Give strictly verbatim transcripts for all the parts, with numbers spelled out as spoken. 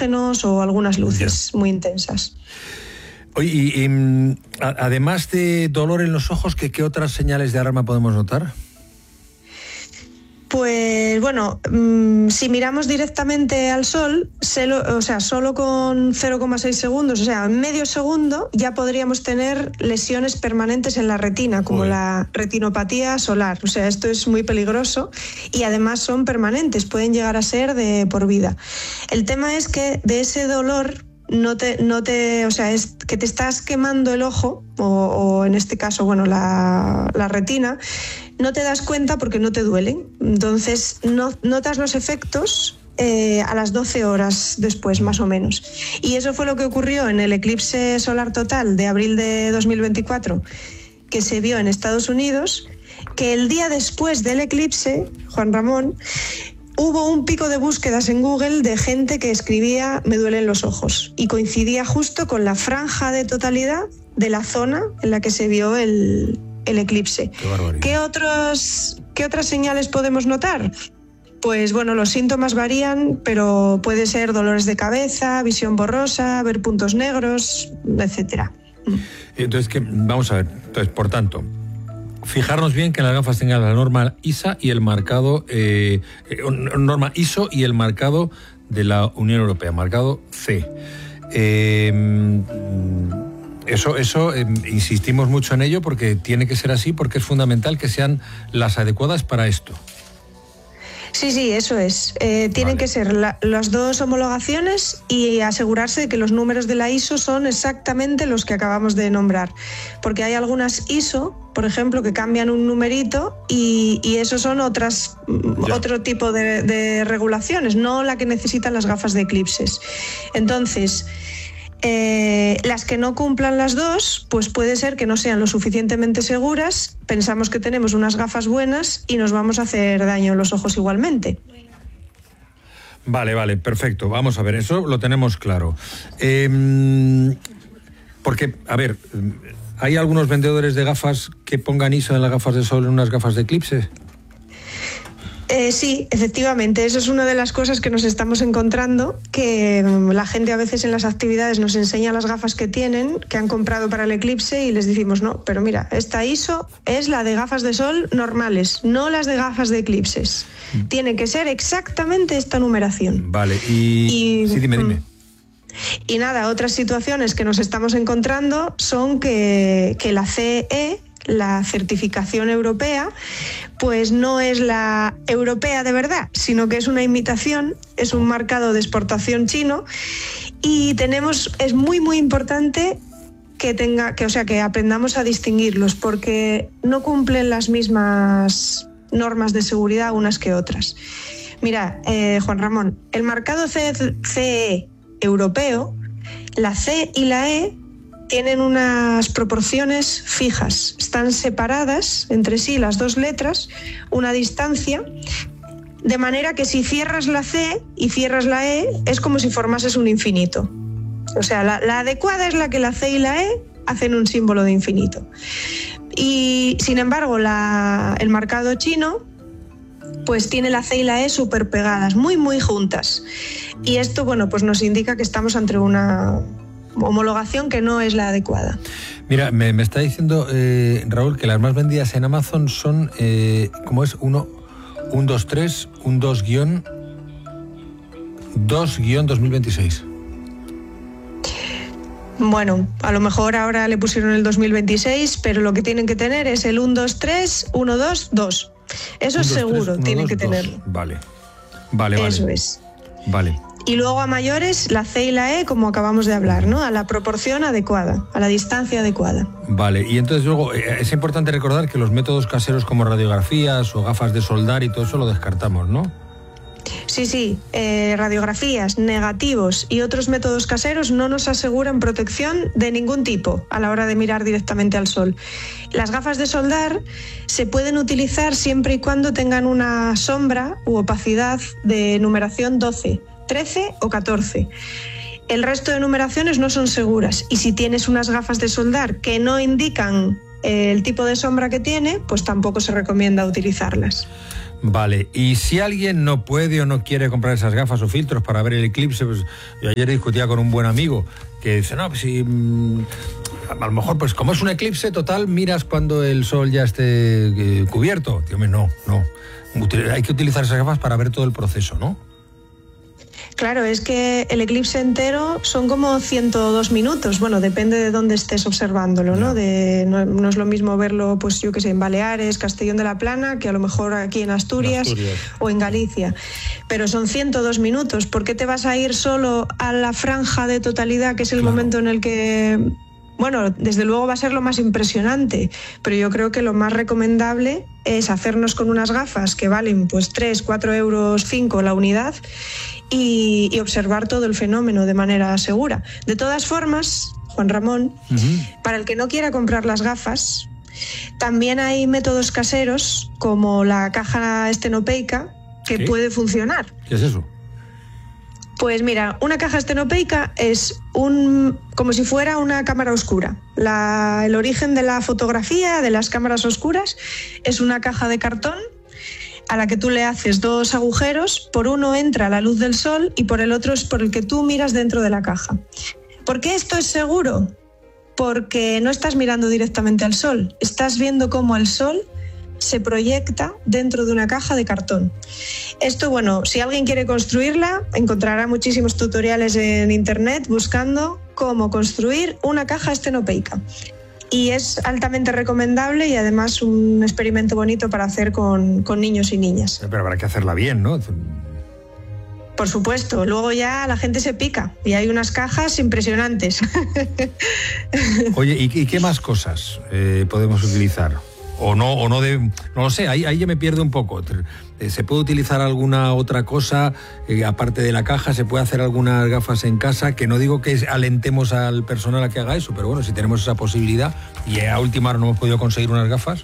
halógenos o algunas luces yeah. muy intensas. Oye, y, y, además de dolor en los ojos, ¿qué, qué otras señales de alarma podemos notar? Pues bueno, mmm, si miramos directamente al sol, solo, o sea, solo con cero coma seis segundos, o sea, medio segundo, ya podríamos tener lesiones permanentes en la retina, como Joder. la retinopatía solar. O sea, esto es muy peligroso y además son permanentes, pueden llegar a ser de por vida. El tema es que de ese dolor no te, no te, o sea, es que te estás quemando el ojo, o, o en este caso, bueno, la, la retina, no te das cuenta porque no te duelen. Entonces, no, notas los efectos eh, a las doce horas después, más o menos. Y eso fue lo que ocurrió en el eclipse solar total de abril de dos mil veinticuatro, que se vio en Estados Unidos, que el día después del eclipse, Juan Ramón, hubo un pico de búsquedas en Google de gente que escribía "me duelen los ojos", y coincidía justo con la franja de totalidad de la zona en la que se vio el, el eclipse. Qué, ¿Qué, otros, ¿Qué otras señales podemos notar? Pues bueno, los síntomas varían, pero puede ser dolores de cabeza, visión borrosa, ver puntos negros, etcétera. Entonces, ¿qué? Vamos a ver, entonces, por tanto, fijarnos bien que las gafas tengan la norma I S A y el marcado eh, norma I S O y el marcado de la Unión Europea, marcado C. Eh, eso, eso eh, insistimos mucho en ello porque tiene que ser así, porque es fundamental que sean las adecuadas para esto. Sí, sí, eso es. Eh, tienen vale. que ser la, las dos homologaciones y asegurarse de que los números de la I S O son exactamente los que acabamos de nombrar. Porque hay algunas I S O, por ejemplo, que cambian un numerito y, y eso son otras, otro tipo de, de regulaciones, no la que necesitan las gafas de eclipses. Entonces, Eh, las que no cumplan las dos, pues puede ser que no sean lo suficientemente seguras, pensamos que tenemos unas gafas buenas y nos vamos a hacer daño en los ojos igualmente. Vale, vale, perfecto. Vamos a ver, eso lo tenemos claro. Eh, porque, a ver, ¿hay algunos vendedores de gafas que pongan I S O en las gafas de sol en unas gafas de eclipse? Eh, sí, efectivamente, eso es una de las cosas que nos estamos encontrando, que la gente a veces en las actividades nos enseña las gafas que tienen, que han comprado para el eclipse y les decimos, no, pero mira, esta I S O es la de gafas de sol normales, no las de gafas de eclipses. Mm. Tiene que ser exactamente esta numeración. Vale, y... y sí, dime, dime. Y nada, otras situaciones que nos estamos encontrando son que, que la C E, la certificación europea, pues no es la europea de verdad, sino que es una imitación, es un marcado de exportación chino y tenemos, es muy muy importante que tenga, que o sea que aprendamos a distinguirlos porque no cumplen las mismas normas de seguridad unas que otras. Mira, eh, Juan Ramón, el marcado C E europeo, la C y la E tienen unas proporciones fijas, están separadas entre sí las dos letras, una distancia, de manera que si cierras la C y cierras la E es como si formases un infinito. O sea, la, la adecuada es la que la C y la E hacen un símbolo de infinito. Y sin embargo, la, el marcado chino pues tiene la C y la E súper pegadas, muy muy juntas. Y esto, bueno, pues nos indica que estamos ante una homologación que no es la adecuada. Mira, me, me está diciendo eh, Raúl que las más vendidas en Amazon son, eh, ¿cómo es? Uno, un dos tres, un dos guión dos guión dos mil veintiséis. Bueno, a lo mejor ahora le pusieron el dos mil veintiséis, pero lo que tienen que tener es el uno dos tres uno dos dos. Eso es seguro, tienen que tenerlo. Vale, vale, vale. Eso es. Vale. Y luego a mayores, la C y la E, como acabamos de hablar, ¿no? A la proporción adecuada, a la distancia adecuada. Vale, y entonces luego es importante recordar que los métodos caseros como radiografías o gafas de soldar y todo eso lo descartamos, ¿no? Sí, sí, eh, radiografías, negativos y otros métodos caseros no nos aseguran protección de ningún tipo a la hora de mirar directamente al sol. Las gafas de soldar se pueden utilizar siempre y cuando tengan una sombra u opacidad de numeración doce, trece o catorce. El resto de numeraciones no son seguras y si tienes unas gafas de soldar que no indican el tipo de sombra que tiene, pues tampoco se recomienda utilizarlas. Vale, y si alguien no puede o no quiere comprar esas gafas o filtros para ver el eclipse, pues yo ayer discutía con un buen amigo que dice, no, pues si mmm, a lo mejor pues como es un eclipse total, miras cuando el sol ya esté eh, cubierto. Digo, no, no, hay que utilizar esas gafas para ver todo el proceso, ¿no? Claro, es que el eclipse entero son como ciento dos minutos. Bueno, depende de dónde estés observándolo, ¿no? De, no, no es lo mismo verlo, pues yo qué sé, en Baleares, Castellón de la Plana, que a lo mejor aquí en Asturias, en Asturias o en Galicia. Pero son ciento dos minutos. ¿Por qué te vas a ir solo a la franja de totalidad, que es el claro. momento en el que... Bueno, desde luego va a ser lo más impresionante, pero yo creo que lo más recomendable es hacernos con unas gafas que valen pues tres, cuatro euros, cinco la unidad y, y observar todo el fenómeno de manera segura. De todas formas, Juan Ramón, uh-huh. para el que no quiera comprar las gafas, también hay métodos caseros como la caja estenopeica que ¿Qué? puede funcionar. ¿Qué es eso? Pues mira, una caja estenopeica es un, como si fuera una cámara oscura. La, el origen de la fotografía, de las cámaras oscuras, es una caja de cartón a la que tú le haces dos agujeros. Por uno entra la luz del sol y por el otro es por el que tú miras dentro de la caja. ¿Por qué esto es seguro? Porque no estás mirando directamente al sol, estás viendo cómo el sol se proyecta dentro de una caja de cartón. Esto, bueno, si alguien quiere construirla, encontrará muchísimos tutoriales en internet buscando cómo construir una caja estenopeica. Y es altamente recomendable y además un experimento bonito para hacer con, con niños y niñas. Pero habrá que hacerla bien, ¿no? Por supuesto, luego ya la gente se pica y hay unas cajas impresionantes. Oye, ¿y, y qué más cosas eh, podemos utilizar? O no, o no de, no lo sé, ahí, ahí ya me pierdo un poco. ¿Se puede utilizar alguna otra cosa eh, aparte de la caja? ¿Se puede hacer algunas gafas en casa? Que no digo que alentemos al personal a que haga eso, pero bueno, si tenemos esa posibilidad y a última hora no hemos podido conseguir unas gafas.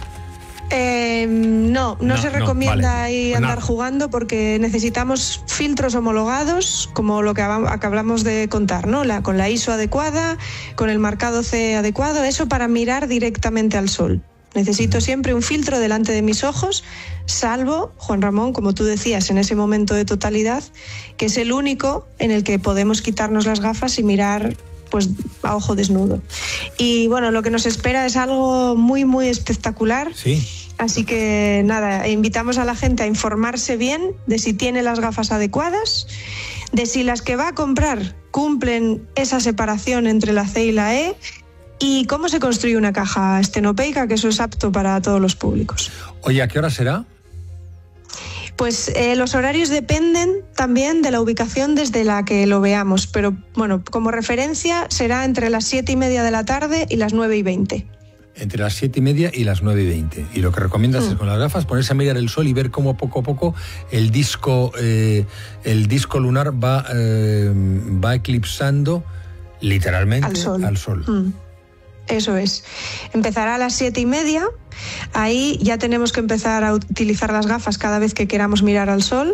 Eh, no, no, no se recomienda no, vale. ahí andar pues jugando porque necesitamos filtros homologados, como lo que acabamos de contar, ¿no? La, con la I S O adecuada, con el marcado C adecuado, eso para mirar directamente al sol. Necesito siempre un filtro delante de mis ojos, salvo, Juan Ramón, como tú decías, en ese momento de totalidad, que es el único en el que podemos quitarnos las gafas y mirar pues a ojo desnudo. Y bueno, lo que nos espera es algo muy, muy espectacular. Sí. Así que nada, invitamos a la gente a informarse bien de si tiene las gafas adecuadas, de si las que va a comprar cumplen esa separación entre la C y la E, y cómo se construye una caja estenopeica, que eso es apto para todos los públicos. Oye, ¿a qué hora será? Pues eh, los horarios dependen también de la ubicación desde la que lo veamos, pero bueno, como referencia será entre las siete y media de la tarde y las nueve y veinte. Entre las siete y media y las nueve y veinte. Y lo que recomiendas mm. es con las gafas ponerse a mirar el sol y ver cómo poco a poco el disco, eh, el disco lunar va, eh, va eclipsando literalmente al sol. Al sol. Mm. Eso es. Empezará a las siete y media. Ahí ya tenemos que empezar a utilizar las gafas cada vez que queramos mirar al sol.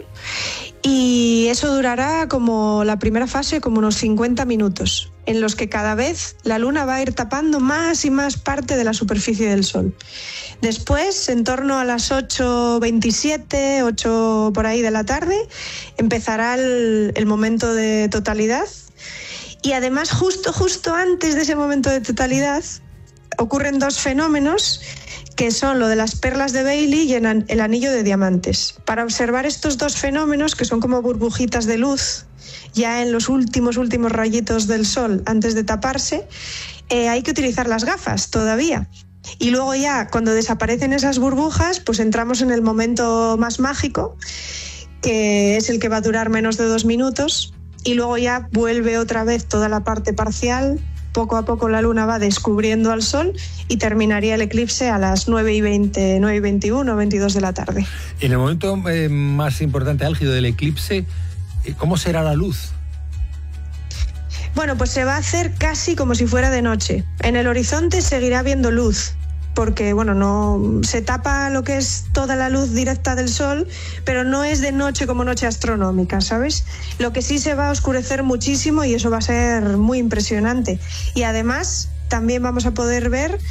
Y eso durará como la primera fase, como unos cincuenta minutos, en los que cada vez la luna va a ir tapando más y más parte de la superficie del sol. Después, en torno a las ocho veintisiete, ocho por ahí de la tarde, empezará el, el momento de totalidad. Y además, justo, justo antes de ese momento de totalidad, ocurren dos fenómenos que son lo de las perlas de Bailey y el anillo de diamantes. Para observar estos dos fenómenos, que son como burbujitas de luz, ya en los últimos, últimos rayitos del sol antes de taparse, eh, hay que utilizar las gafas todavía. Y luego ya, cuando desaparecen esas burbujas, pues entramos en el momento más mágico, que es el que va a durar menos de dos minutos, y luego ya vuelve otra vez toda la parte parcial. Poco a poco la luna va descubriendo al sol y terminaría el eclipse a las nueve y veinte, nueve y veintiuno, veintidós de la tarde. En el momento eh, más importante, álgido del eclipse, ¿cómo será la luz? Bueno, pues se va a hacer casi como si fuera de noche. En el horizonte seguirá viendo luz, porque bueno, no se tapa lo que es toda la luz directa del sol, pero no es de noche como noche astronómica, ¿sabes? Lo que sí se va a oscurecer muchísimo y eso va a ser muy impresionante. Y además también vamos a poder ver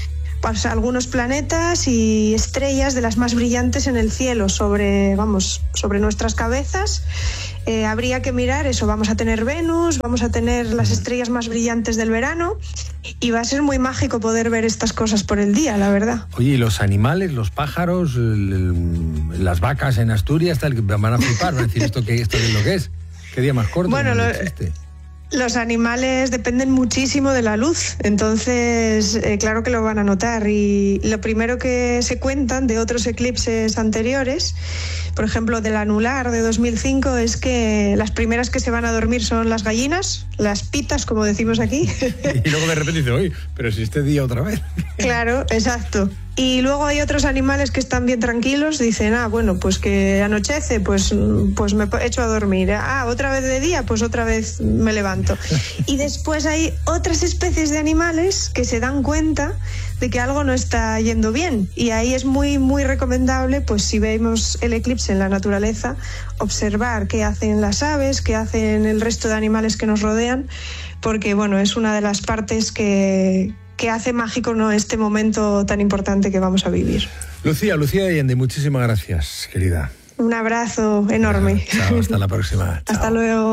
pues, algunos planetas y estrellas de las más brillantes en el cielo, sobre, vamos, sobre nuestras cabezas. Eh, habría que mirar eso, vamos a tener Venus, vamos a tener las estrellas más brillantes del verano y va a ser muy mágico poder ver estas cosas por el día, la verdad. Oye, ¿y los animales, los pájaros, el, el, las vacas en Asturias, tal, van a flipar, van a decir esto qué, esto qué es lo que es? ¿Qué día más corto? Bueno, no lo, existe. Los animales dependen muchísimo de la luz, entonces eh, claro que lo van a notar. Y lo primero que se cuentan de otros eclipses anteriores, por ejemplo del anular de dos mil cinco, es que las primeras que se van a dormir son las gallinas, las pitas, como decimos aquí. Y luego de repente dice, oye, pero si este día otra vez. Claro, exacto. Y luego hay otros animales que están bien tranquilos, dicen, ah, bueno, pues que anochece, pues, pues me echo a dormir. Ah, otra vez de día, pues otra vez me levanto. Y después hay otras especies de animales que se dan cuenta de que algo no está yendo bien. Y ahí es muy, muy recomendable, pues si vemos el eclipse en la naturaleza, observar qué hacen las aves, qué hacen el resto de animales que nos rodean, porque, bueno, es una de las partes que... que hace mágico, ¿no?, este momento tan importante que vamos a vivir. Lucía, Lucía Allende, muchísimas gracias, querida. Un abrazo enorme. Chao, hasta la próxima. Hasta Chao. luego.